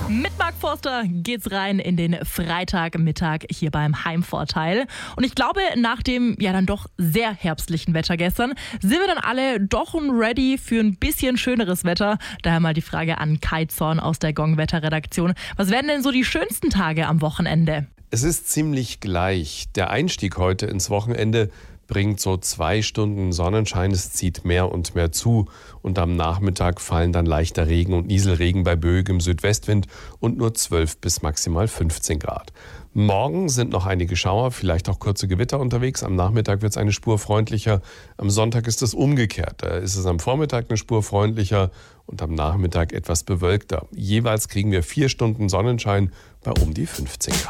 Mit Marc Forster geht's rein in den Freitagmittag hier beim Heimvorteil. Und ich glaube, nach dem ja dann doch sehr herbstlichen Wetter gestern sind wir dann alle doch ready für ein bisschen schöneres Wetter. Daher mal die Frage an Kai Zorn aus der Gong-Wetter-Redaktion. Was werden denn so die schönsten Tage am Wochenende? Es ist ziemlich gleich. Der Einstieg heute ins Wochenende bringt so 2 Stunden Sonnenschein. Es zieht mehr und mehr zu. Und am Nachmittag fallen dann leichter Regen und Nieselregen bei böigem Südwestwind und nur 12 bis maximal 15 Grad. Morgen sind noch einige Schauer, vielleicht auch kurze Gewitter unterwegs. Am Nachmittag wird es eine Spur freundlicher. Am Sonntag ist es umgekehrt. Da ist es am Vormittag eine Spur freundlicher und am Nachmittag etwas bewölkter. Jeweils kriegen wir 4 Stunden Sonnenschein bei um die 15 Grad.